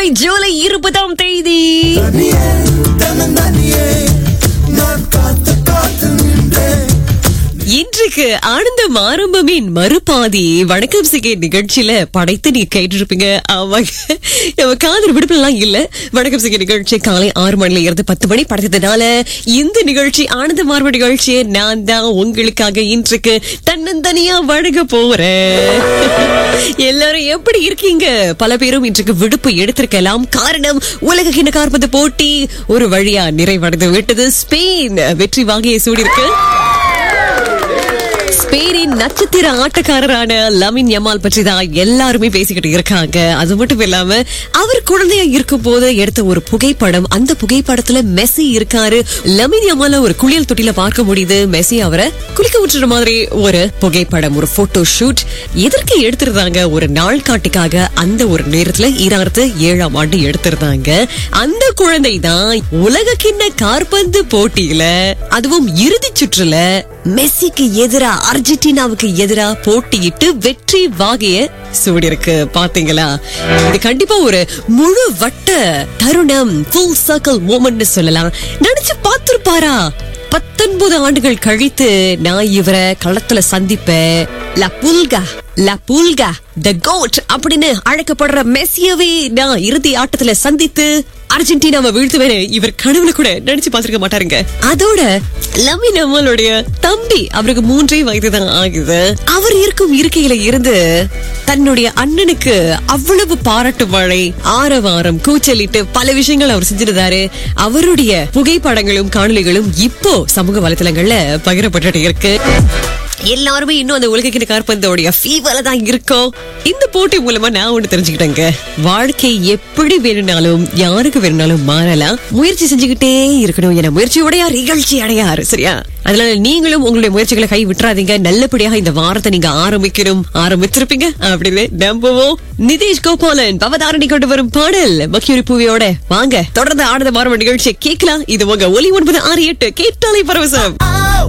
வெள்ளிக்கிழமை ஜூலை 20 இன்றைக்கு ஆனந்தம் ஆரம்பமின் மறுபாதி வணக்கம் சிகை நிகழ்ச்சியில படைத்து நீங்க கேட்டிருப்பீங்க. அவங்க காதல் விடுப்புல எல்லாம் இல்ல. வணக்கம் சிகை நிகழ்ச்சி காலை 6 மணில இருந்து 10 மணி படைத்ததுனால இந்த நிகழ்ச்சி ஆனந்த மார்பு நிகழ்ச்சியை நான் தான் உங்களுக்காக இன்றைக்கு தன்னந்தனியா வழங்க போறேன். எல்லாரும் எப்படி இருக்கீங்க? பல பேரும் இன்றைக்கு விடுப்பு எடுத்திருக்கலாம். காரணம் உலக கிண்ண காற்பந்து போட்டி ஒரு வழியா நிறைவடைந்து விட்டது. ஸ்பெயின் வெற்றி வாங்கிய சூடிருக்கு. ஸ்பெயினின் நட்சத்திர ஆட்டக்காரரான லமின் யமால் பற்றி தான் எல்லாருமே பேசிக்கிட்டு இருக்காங்க. அது மட்டும் இல்லாம அவர் குழந்தையா இருக்கும் போது எடுத்த ஒரு புகைப்படம், அந்த புகைப்படத்துல மெஸ்ஸி இருக்காரு. லமின் யமால ஒரு குளியல் தொட்டில பார்க்க முடியுது. மெஸ்ஸி அவரை குளிக்க விட்டுற மாதிரி ஒரு புகைப்படம், ஒரு போட்டோ ஷூட் எதற்கு எடுத்திருந்தாங்க? ஒரு நாள் காட்டிக்காக அந்த ஒரு நேரத்துல 2007ஆம் ஆண்டு எடுத்திருந்தாங்க. அந்த குழந்தை தான் உலக கிண்ண காற்பந்து போட்டியில, அதுவும் இறுதி சுற்றுல மெஸ்ஸிக்கு எதிரா அர்ஜென்டினாவுக்கு எதிரா போட்டியிட்டு வெற்றி வாகைய சூடிருக்கு. பாத்தீங்களா? இது கண்டிப்பா ஒரு முழு வட்ட தருணம், ஃபுல் சர்க்கிள் மோமெண்ட் சொல்லலாம். நினைச்சு பார்த்திருப்பாரா? 19 ஆண்டுகள் கழித்து நான் இவரை களத்துல சந்திப்பேன். லா புல்கா த கோட் அப்படின்னு அழைக்கப்படுற மெஸ்ஸியவே நான் இறுதி ஆட்டத்துல சந்தித்து அர்ஜென்டினாவை வீழ்த்துவேன் இவர் கனவுல கூட நினைச்சு பார்த்திருக்க மாட்டாருங்க. அதோட லமின் யமாலுடைய தம்பி, அவருக்கு 3 வயது தான் ஆகுது. அவர் இருக்கும் இருக்கையில இருந்து தன்னுடைய அண்ணனுக்கு அவ்வளவு பாராட்டு மழை, ஆரவாரம், கூச்சலிட்டு பல விஷயங்கள் அவர் செஞ்சிருந்தாரு. அவருடைய புகைப்படங்களும் காணொலிகளும் இப்போ சமூக வலைதளங்கள்ல பகிரப்பட்டு இருக்கு. எல்லாருமே இன்னும் அந்த உலக கிண்ண காற்பந்தோடைய ஃபீவர்ல தான் இருக்கோம். இந்த போட்டி மூலமா நான் ஒண்ணு தெரிஞ்சுக்கிட்டேங்க. வாழ்க்கை எப்படி வேணும்னாலும் யாருக்கு வேணும்னாலும் மாறலாம். முயற்சி செஞ்சுக்கிட்டே இருக்கணும். என முயற்சியோடைய இகழ்ச்சி அடையாரு. சரியா? அதனால நீங்களும் உங்களுடைய முயற்சிகளை கை விட்டுறாதீங்க. நல்லபடியாக இந்த வாரத்தை நீங்க ஆரம்பிச்சிருப்பீங்க அப்படின்னு நம்புவோம். நிதேஷ் கோபாலன் பவதாரணி கொண்டு வரும் பாடல் மக்கியூரி பூவியோட வாங்க தொடர்ந்து ஆனந்த மார்பு நிகழ்ச்சியை கேட்கலாம். இது உங்க ஒலி 968 கேட்டாலே பரவசம்.